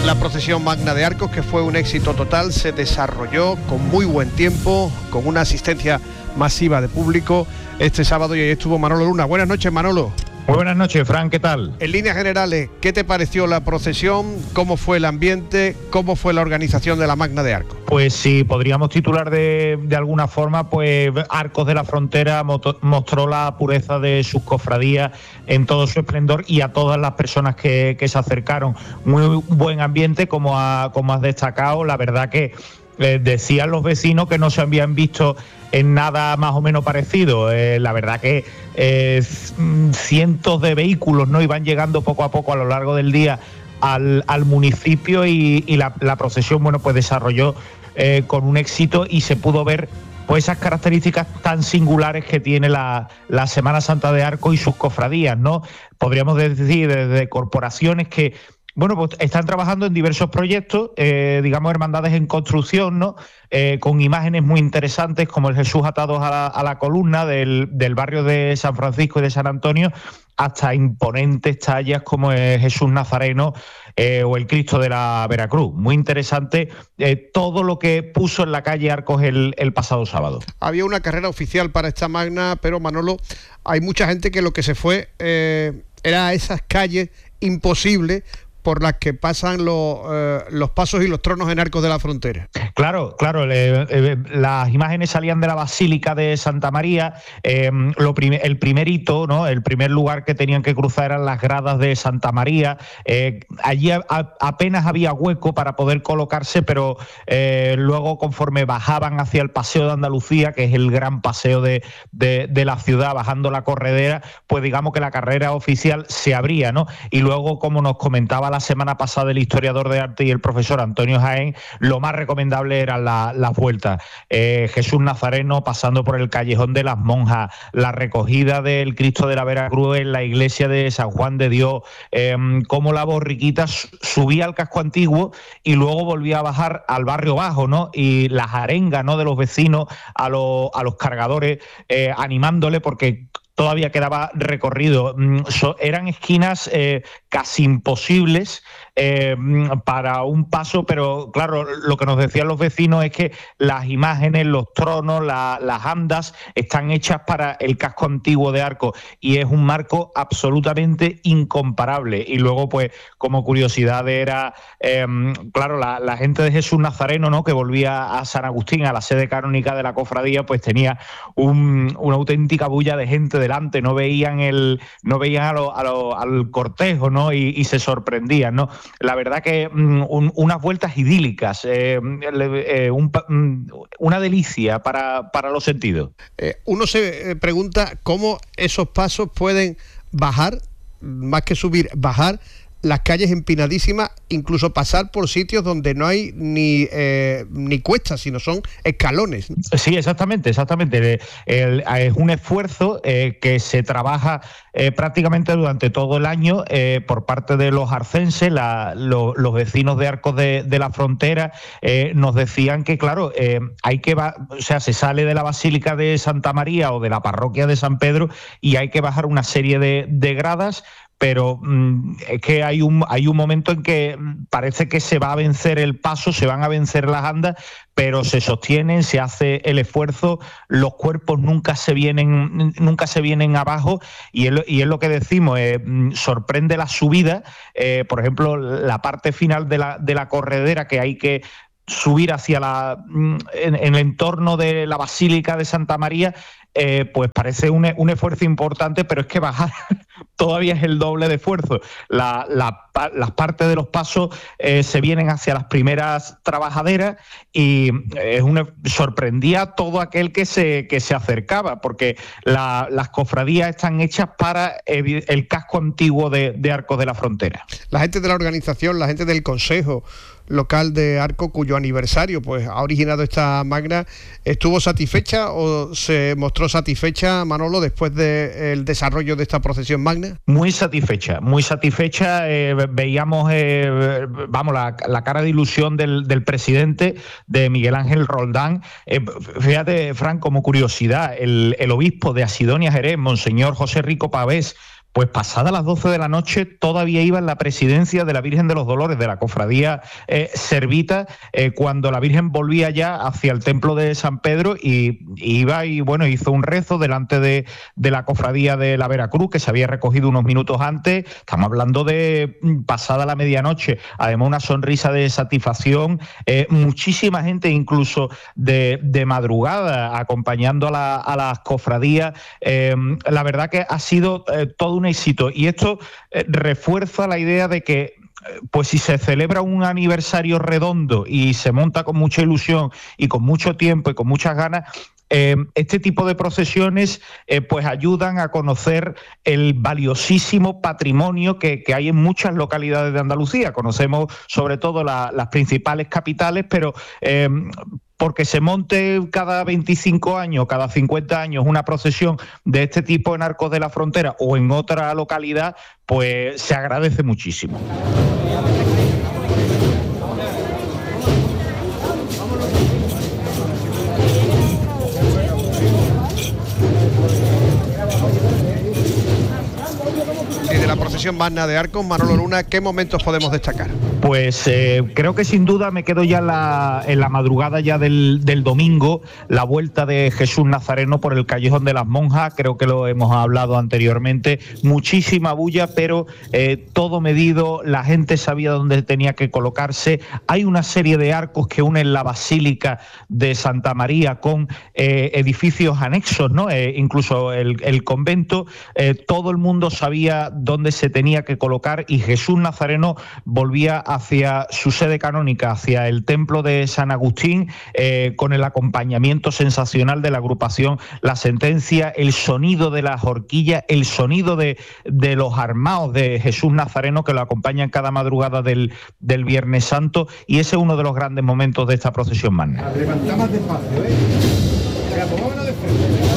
La procesión magna de Arcos, que fue un éxito total, se desarrolló con muy buen tiempo, con una asistencia masiva de público este sábado, y ahí estuvo Manolo Luna. Buenas noches, Manolo. Muy buenas noches, Fran, ¿qué tal? En líneas generales, ¿qué te pareció la procesión? ¿Cómo fue el ambiente? ¿Cómo fue la organización de la Magna de Arcos? Pues sí, podríamos titular de alguna forma, pues Arcos de la Frontera mostró la pureza de sus cofradías en todo su esplendor y a todas las personas que se acercaron. Muy buen ambiente, como has destacado. La verdad que decían los vecinos que no se habían visto en nada más o menos parecido. La verdad que cientos de vehículos no iban llegando poco a poco a lo largo del día al municipio, y la procesión, bueno, pues desarrolló con un éxito, y se pudo ver pues esas características tan singulares que tiene la Semana Santa de Arcos y sus cofradías, ¿no? Podríamos decir desde corporaciones que, bueno, pues están trabajando en diversos proyectos, digamos hermandades en construcción, ¿no? Con imágenes muy interesantes como el Jesús atados a la columna del barrio de San Francisco y de San Antonio, hasta imponentes tallas como el Jesús Nazareno o el Cristo de la Veracruz. Muy interesante todo lo que puso en la calle Arcos el pasado sábado. Había una carrera oficial para esta magna, pero Manolo, hay mucha gente que lo que se fue era a esas calles imposibles por las que pasan los pasos y los tronos en Arcos de la Frontera. Claro, las imágenes salían de la Basílica de Santa María. El primer hito, ¿no? El primer lugar que tenían que cruzar eran las gradas de Santa María. Allí apenas había hueco para poder colocarse, pero luego, conforme bajaban hacia el Paseo de Andalucía, que es el gran paseo de la ciudad, bajando la corredera, pues digamos que la carrera oficial se abría, ¿no? Y luego, como nos comentaba la semana pasada el historiador de arte y el profesor Antonio Jaén, lo más recomendable eran las vueltas. Jesús Nazareno pasando por el Callejón de las Monjas, la recogida del Cristo de la Veracruz en la iglesia de San Juan de Dios, cómo la borriquita subía al casco antiguo y luego volvía a bajar al barrio bajo, ¿no? Y las arengas, ¿no?, de los vecinos a los cargadores, animándole, porque todavía quedaba recorrido. Eran esquinas casi imposibles para un paso, pero claro, lo que nos decían los vecinos es que las imágenes, los tronos, las andas están hechas para el casco antiguo de Arcos, y es un marco absolutamente incomparable. Y luego, pues, como curiosidad era, claro, la gente de Jesús Nazareno, ¿no?, que volvía a San Agustín, a la sede canónica de la cofradía, pues tenía una auténtica bulla de gente delante, no veían al cortejo, ¿no? Y se sorprendían, ¿no? La verdad que unas vueltas idílicas, una delicia para los sentidos. Uno se pregunta cómo esos pasos pueden bajar, más que subir, bajar las calles empinadísimas, incluso pasar por sitios donde no hay ni cuestas, sino son escalones. Sí, exactamente. Es un esfuerzo que se trabaja prácticamente durante todo el año por parte de los arcenses. Los vecinos de Arcos de la Frontera nos decían que, claro, se sale de la Basílica de Santa María o de la parroquia de San Pedro y hay que bajar una serie de gradas, pero es que hay un momento en que parece que se va a vencer el paso, se van a vencer las andas, pero se sostienen, se hace el esfuerzo, los cuerpos nunca se vienen abajo, y es lo que decimos, sorprende la subida, por ejemplo, la parte final de la corredera, que hay que subir hacia en el entorno de la Basílica de Santa María, pues parece un esfuerzo importante, pero es que bajar todavía es el doble de esfuerzo. Las partes de los pasos se vienen hacia las primeras trabajaderas, y sorprendía a todo aquel que se acercaba, porque las cofradías están hechas para el casco antiguo de Arcos de la Frontera. La gente de la organización, la gente del Consejo Local de Arcos, cuyo aniversario pues ha originado esta magna, ¿estuvo satisfecha o se mostró satisfecha, Manolo, después del desarrollo de esta procesión magna? Muy satisfecha. Veíamos la cara de ilusión del presidente, de Miguel Ángel Roldán. Fíjate, Fran, como curiosidad, el obispo de Asidonia Jerez, Monseñor José Rico Pavés, Pues pasadas las 12 de la noche todavía iba en la presidencia de la Virgen de los Dolores, de la cofradía servita, cuando la Virgen volvía ya hacia el templo de San Pedro y iba y bueno, hizo un rezo delante de la cofradía de la Veracruz, que se había recogido unos minutos antes. Estamos hablando de pasada la medianoche. Además, una sonrisa de satisfacción, muchísima gente incluso de madrugada acompañando a las cofradías. La verdad que ha sido todo un éxito, y esto refuerza la idea de que pues si se celebra un aniversario redondo y se monta con mucha ilusión y con mucho tiempo y con muchas ganas, este tipo de procesiones pues ayudan a conocer el valiosísimo patrimonio que hay en muchas localidades de Andalucía. Conocemos sobre todo las principales capitales, pero porque se monte cada 25 años, cada 50 años una procesión de este tipo en Arcos de la Frontera o en otra localidad, pues se agradece muchísimo. La procesión magna de Arcos, Manolo Luna, ¿qué momentos podemos destacar? Pues creo que sin duda me quedo ya en la madrugada ya del domingo, la vuelta de Jesús Nazareno por el Callejón de las Monjas. Creo que lo hemos hablado anteriormente, muchísima bulla, pero todo medido, la gente sabía dónde tenía que colocarse. Hay una serie de arcos que unen la Basílica de Santa María con edificios anexos, ¿no? Incluso el convento. Todo el mundo sabía dónde se tenía que colocar, y Jesús Nazareno volvía hacia su sede canónica, hacia el templo de San Agustín, con el acompañamiento sensacional de la agrupación La Sentencia, el sonido de las horquillas, el sonido de los armaos de Jesús Nazareno que lo acompañan cada madrugada del Viernes Santo, y ese es uno de los grandes momentos de esta procesión magna. Levantamos despacio, ¿eh? Venga, pongámonos de frente.